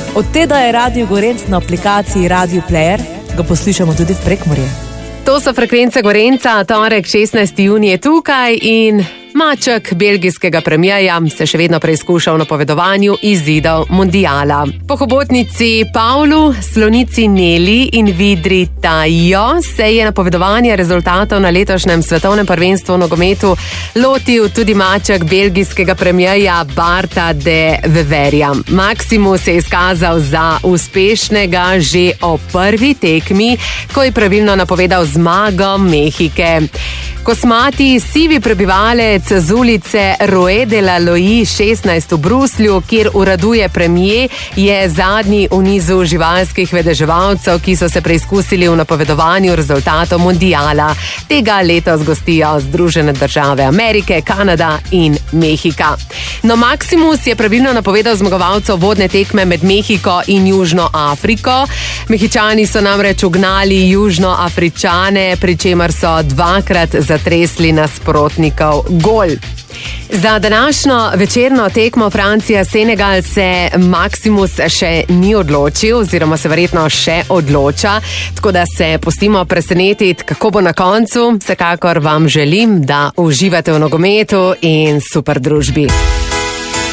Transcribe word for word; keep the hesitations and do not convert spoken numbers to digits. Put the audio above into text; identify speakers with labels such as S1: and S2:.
S1: Od tega je Radio Gorenc na aplikaciji Radio Player, ga poslušamo tudi v Prekmurje.
S2: To so frekvence Gorenca, torek šestnajsti junij je tukaj in maček belgijskega premierja se še vedno preizkuša v napovedovanju izidov mundiala. Po hobotnici Pavlu, slonici Neli in vidri Tajo se je napovedovanje rezultatov na letošnjem svetovnem prvenstvu v nogometu lotil tudi maček belgijskega premierja Barta de Weverja. Maximus je izkazal za uspešnega že o prvi tekmi, ko je pravilno napovedal zmago Mehike. Kosmati, sivi prebivalec z ulice Rue de la Loyi šestnajst v Bruslju, kjer uraduje premier, je zadnji v nizu živalskih vedeževalcev, ki so se preizkusili v napovedovanju rezultatov mundiala. Tega letos gostijo Združene države Amerike, Kanada in Mehika. No, Maximus je pravilno napovedal zmagovalcev vodne tekme med Mehiko in Južno Afriko. Mehičani so namreč ugnali Južnoafričane, pri čemer so dvakrat zatresli nasprotnikov gol. Za današnjo večerno tekmo Francija-Senegal se Maximus še ni odločil oziroma se verjetno še odloča, tako da se pustimo presenetiti, kako bo na koncu. Vsekakor vam želim, da uživate v nogometu in super družbi.